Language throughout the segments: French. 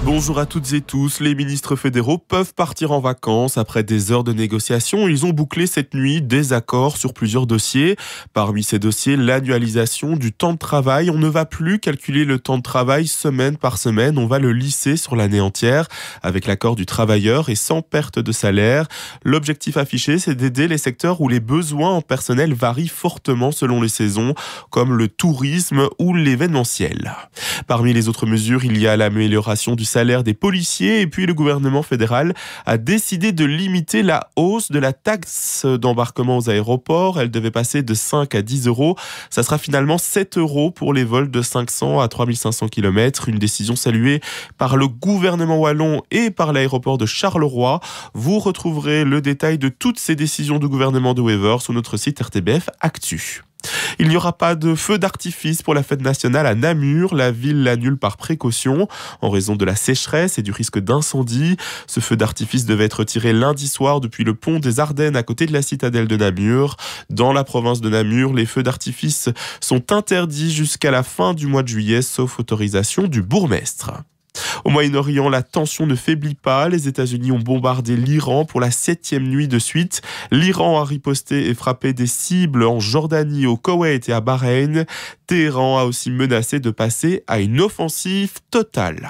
Bonjour à toutes et tous. Les ministres fédéraux peuvent partir en vacances. Après des heures de négociation, ils ont bouclé cette nuit des accords sur plusieurs dossiers. Parmi ces dossiers, l'annualisation du temps de travail. On ne va plus calculer le temps de travail semaine par semaine. On va le lisser sur l'année entière avec l'accord du travailleur et sans perte de salaire. L'objectif affiché, c'est d'aider les secteurs où les besoins en personnel varient fortement selon les saisons, comme le tourisme ou l'événementiel. Parmi les autres mesures, il y a l'amélioration du salaire des policiers et puis le gouvernement fédéral a décidé de limiter la hausse de la taxe d'embarquement aux aéroports. Elle devait passer de 5 à 10 euros. Ça sera finalement 7 euros pour les vols de 500 à 3500 km. Une décision saluée par le gouvernement wallon et par l'aéroport de Charleroi. Vous retrouverez le détail de toutes ces décisions du gouvernement de Wever sur notre site RTBF Actu. Il n'y aura pas de feu d'artifice pour la fête nationale à Namur. La ville l'annule par précaution en raison de la sécheresse et du risque d'incendie. Ce feu d'artifice devait être tiré lundi soir depuis le pont des Ardennes à côté de la citadelle de Namur. Dans la province de Namur, les feux d'artifice sont interdits jusqu'à la fin du mois de juillet, sauf autorisation du bourgmestre. Au Moyen-Orient, la tension ne faiblit pas. Les États-Unis ont bombardé l'Iran pour la 7e nuit de suite. L'Iran a riposté et frappé des cibles en Jordanie, au Koweït et à Bahreïn. Téhéran a aussi menacé de passer à une offensive totale.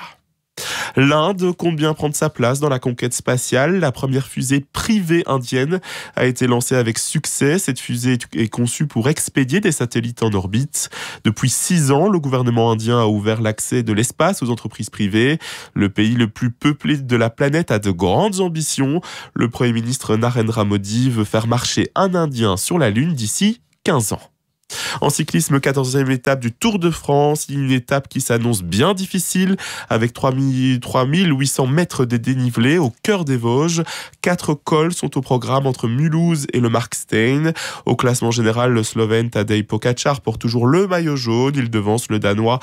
L'Inde compte bien prendre sa place dans la conquête spatiale. La première fusée privée indienne a été lancée avec succès. Cette fusée est conçue pour expédier des satellites en orbite. Depuis 6 ans, le gouvernement indien a ouvert l'accès de l'espace aux entreprises privées. Le pays le plus peuplé de la planète a de grandes ambitions. Le Premier ministre Narendra Modi veut faire marcher un Indien sur la Lune d'ici 15 ans. En cyclisme, 14e étape du Tour de France, une étape qui s'annonce bien difficile avec 3800 mètres de dénivelé au cœur des Vosges. 4 cols sont au programme entre Mulhouse et le Markstein. Au classement général, le Slovène Tadej Pogačar porte toujours le maillot jaune. Il devance le Danois